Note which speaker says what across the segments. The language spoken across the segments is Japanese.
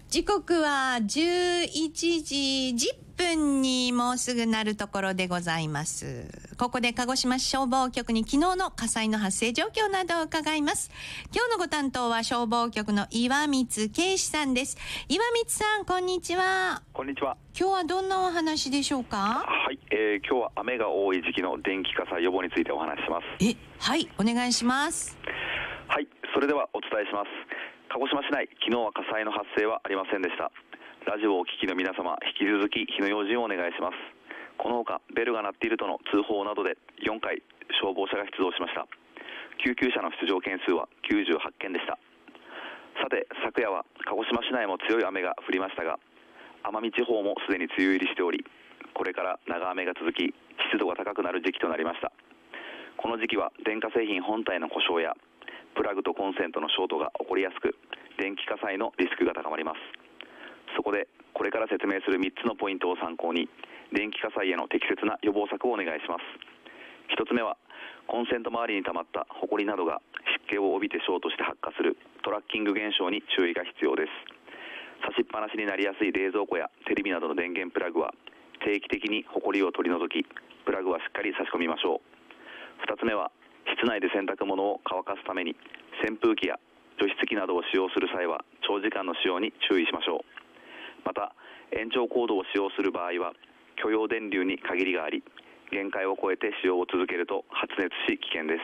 Speaker 1: 時刻は11時10分にもうすぐなるところでございます。ここで鹿児島市消防局に昨日の火災の発生状況などを伺います。今日のご担当は消防局の岩光圭司さんです。岩光さん、こんにちは。
Speaker 2: こんにちは。
Speaker 1: 今日はどんなお話でしょうか？
Speaker 2: はい、今日は雨が多い時期の電気火災予防についてお話しします。
Speaker 1: はい、お願いします。
Speaker 2: はい、それではお伝えします。鹿児島市内、昨日は火災の発生はありませんでした。ラジオをお聞きの皆様、引き続き火の用心をお願いします。このほかベルが鳴っているとの通報などで4回消防車が出動しました。救急車の出動件数は98件でした。さて、昨夜は鹿児島市内も強い雨が降りましたが、奄美地方もすでに梅雨入りしており、これから長雨が続き、湿度が高くなる時期となりました。この時期は電化製品本体の故障やプラグとコンセントのショートが起こりやすく、電気火災のリスクが高まります。そこでこれから説明する3つのポイントを参考に、電気火災への適切な予防策をお願いします。1つ目は、コンセント周りに溜まったホコリなどが湿気を帯びてショートして発火するトラッキング現象に注意が必要です。差しっぱなしになりやすい冷蔵庫やテレビなどの電源プラグは定期的にホコリを取り除き、プラグはしっかり差し込みましょう。2つ目は、室内で洗濯物を乾かすために扇風機や除湿機などを使用する際は長時間の使用に注意しましょう。また、延長コードを使用する場合は許容電流に限りがあり、限界を超えて使用を続けると発熱し危険です。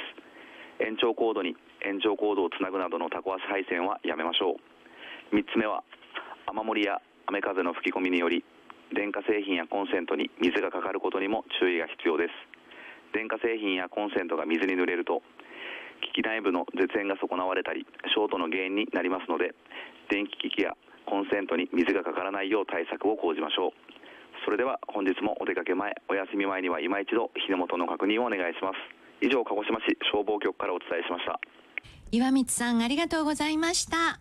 Speaker 2: 延長コードに延長コードをつなぐなどのタコ足配線はやめましょう。3つ目は、雨漏りや雨風の吹き込みにより電化製品やコンセントに水がかかることにも注意が必要です。電化製品やコンセントが水に濡れると機器内部の絶縁が損なわれたりショートの原因になりますので、電気機器やコンセントに水がかからないよう対策を講じましょう。それでは本日もお出かけ前、お休み前には今一度火の元の確認をお願いします。以上、鹿児島市消防局からお伝えしました。
Speaker 1: 岩光さん、ありがとうございました。